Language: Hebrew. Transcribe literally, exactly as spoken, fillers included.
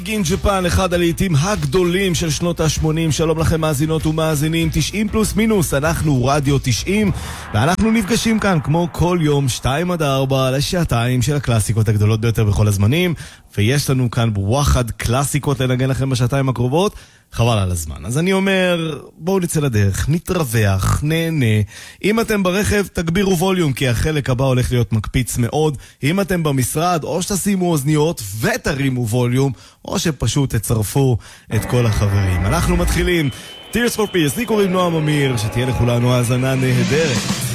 גין ג'פן, אחד הלעיתים הגדולים של שנות ה-שמונים. שלום לכם מאזינות ומאזינים, תשעים פלוס מינוס, אנחנו רדיו תשעים, ואנחנו נפגשים כאן כמו כל יום שתיים עד ארבע לשעתיים של הקלאסיקות הגדולות ביותר בכל הזמנים, ויש לנו כאן בווחד קלאסיקות לנגן לכם בשעתיים הקרובות, חבל על הזמן. אז אני אומר, בואו נצא לדרך, נתרווח, נהנה. אם אתם ברכב, תגבירו ווליום, כי החלק הבא הולך להיות מקפיץ מאוד. אם אתם במשרד, או שתשימו אוזניות ותרימו ווליום, או שפשוט תצרפו את כל החברים. אנחנו מתחילים. Tears for Peace, לי קוראים נועם אמיר, שתהיה לכולנו האזנה נהדרת.